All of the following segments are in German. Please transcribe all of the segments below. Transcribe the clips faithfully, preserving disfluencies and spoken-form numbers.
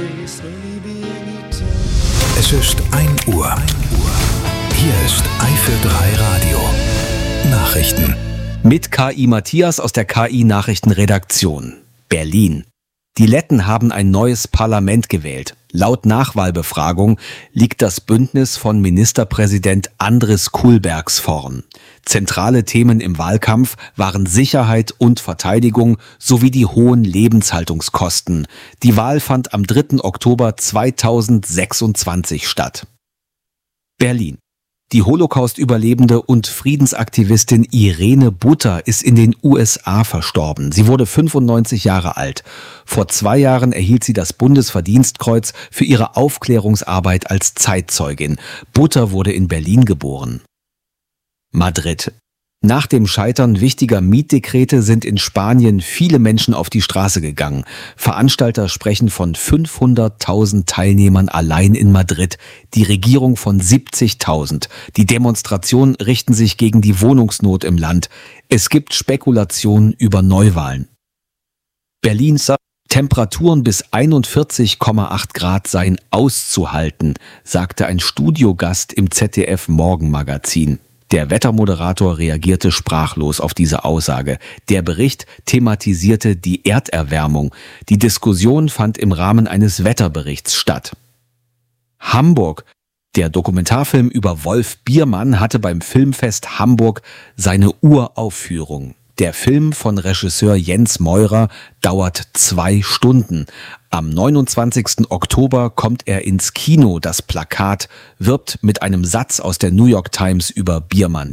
Es ist ein Uhr. Hier ist Eifel drei Radio. Nachrichten. Mit K I Matthias aus der K I-Nachrichtenredaktion. Berlin. Die Letten haben ein neues Parlament gewählt. Laut Nachwahlbefragung liegt das Bündnis von Ministerpräsident Andris Kulbergs vorn. Zentrale Themen im Wahlkampf waren Sicherheit und Verteidigung sowie die hohen Lebenshaltungskosten. Die Wahl fand am dritten Oktober zweitausendsechsundzwanzig statt. Berlin. Die Holocaust-Überlebende und Friedensaktivistin Irene Butter ist in den U S A verstorben. Sie wurde fünfundneunzig Jahre alt. Vor zwei Jahren erhielt sie das Bundesverdienstkreuz für ihre Aufklärungsarbeit als Zeitzeugin. Butter wurde in Berlin geboren. Madrid. Nach dem Scheitern wichtiger Mietdekrete sind in Spanien viele Menschen auf die Straße gegangen. Veranstalter sprechen von fünfhunderttausend Teilnehmern allein in Madrid, die Regierung von siebzigtausend. Die Demonstrationen richten sich gegen die Wohnungsnot im Land. Es gibt Spekulationen über Neuwahlen. Berlin. Temperaturen bis einundvierzig Komma acht Grad seien auszuhalten, sagte ein Studiogast im Z D F-Morgenmagazin. Der Wettermoderator reagierte sprachlos auf diese Aussage. Der Bericht thematisierte die Erderwärmung. Die Diskussion fand im Rahmen eines Wetterberichts statt. Hamburg. Der Dokumentarfilm über Wolf Biermann hatte beim Filmfest Hamburg seine Uraufführung. Der Film von Regisseur Jens Meurer dauert zwei Stunden. Am neunundzwanzigsten Oktober kommt er ins Kino. Das Plakat wirbt mit einem Satz aus der New York Times über Biermann.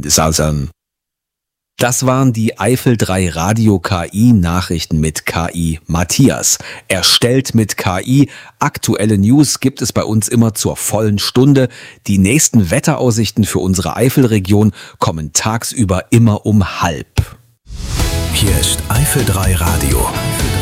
Das waren die Eifel drei Radio K I-Nachrichten mit K I Matthias. Erstellt mit K I. Aktuelle News gibt es bei uns immer zur vollen Stunde. Die nächsten Wetteraussichten für unsere Eifelregion kommen tagsüber immer um halb. Hier ist Eifel drei Radio.